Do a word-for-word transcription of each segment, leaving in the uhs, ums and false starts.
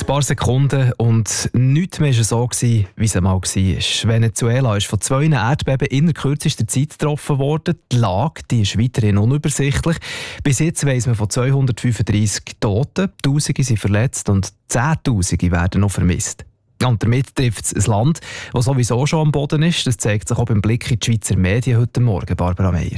paar Sekunden und nichts mehr war so, gewesen, wie es einmal war. Venezuela ist von zwei Erdbeben in kürzester Zeit getroffen worden. Die Lage die ist weiterhin unübersichtlich. Bis jetzt weiss man von zweihundertfünfunddreissig Toten, Tausende sind verletzt und Zehntausende werden noch vermisst. Und damit trifft es ein Land, das sowieso schon am Boden ist. Das zeigt sich auch beim Blick in die Schweizer Medien heute Morgen, Barbara Meier.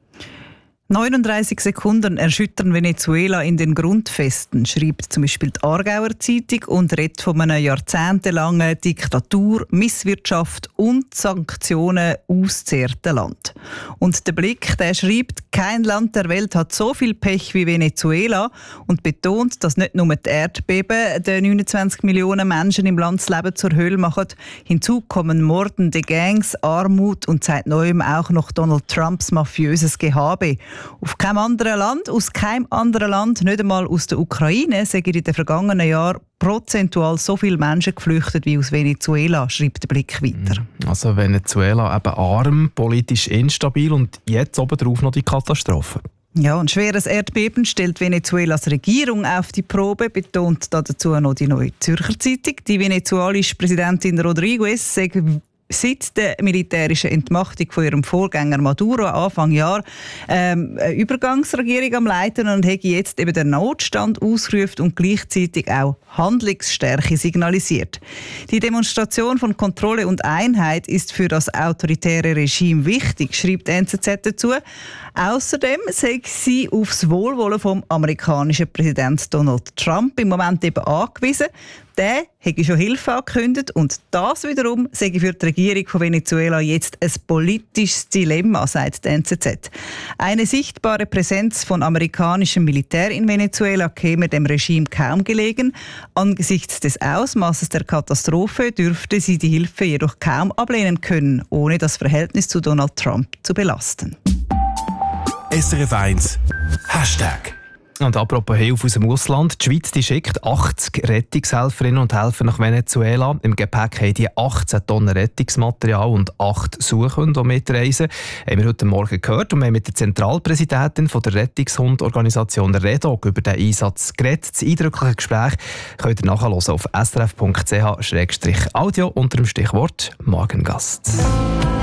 neununddreißig Sekunden erschüttern Venezuela in den Grundfesten, schreibt zum Beispiel die Aargauer Zeitung und redet von einer jahrzehntelangen Diktatur, Misswirtschaft und Sanktionen ausgezehrten Land. Und der Blick, der schreibt, kein Land der Welt hat so viel Pech wie Venezuela und betont, dass nicht nur die Erdbeben den neunundzwanzig Millionen Menschen im Land das Leben zur Hölle machen. Hinzu kommen mordende Gangs, Armut und seit neuem auch noch Donald Trumps mafiöses Gehabe. Auf keinem anderen Land, aus keinem anderen Land, nicht einmal aus der Ukraine, sind in den vergangenen Jahren prozentual so viele Menschen geflüchtet wie aus Venezuela, schreibt der Blick weiter. Also Venezuela eben arm, politisch instabil und jetzt obendrauf noch die Katastrophe. Ja, ein schweres Erdbeben stellt Venezuelas Regierung auf die Probe, betont dazu noch die Neue Zürcher Zeitung. Die venezuelische Präsidentin Rodriguez sagt, seit der militärischen Entmachtung von ihrem Vorgänger Maduro Anfang Jahr ähm, eine Übergangsregierung am Leiten und hat jetzt eben den Notstand ausgerufen und gleichzeitig auch Handlungsstärke signalisiert. Die Demonstration von Kontrolle und Einheit ist für das autoritäre Regime wichtig, schreibt die N Z Z dazu. Außerdem sei sie aufs Wohlwollen vom amerikanischen Präsidenten Donald Trump im Moment eben angewiesen. Der hätte schon Hilfe angekündigt und das wiederum sei für die Regierung von Venezuela jetzt ein politisches Dilemma, sagt die N Z Z. Eine sichtbare Präsenz von amerikanischem Militär in Venezuela käme dem Regime kaum gelegen. Angesichts des Ausmaßes der Katastrophe dürfte sie die Hilfe jedoch kaum ablehnen können, ohne das Verhältnis zu Donald Trump zu belasten. S R F eins Hashtag. Und apropos Hilfe aus dem Ausland, die Schweiz die schickt achtzig Rettungshelferinnen und Helfer nach Venezuela. Im Gepäck haben die achtzehn Tonnen Rettungsmaterial und acht Suchhunde, die mitreisen. Haben wir heute Morgen gehört und wir haben mit der Zentralpräsidentin von der Rettungshundorganisation REDOG über den Einsatz geredet. Das eindrückliche Gespräch könnt ihr nachhören auf s r f punkt c h slash audio unter dem Stichwort Magengast.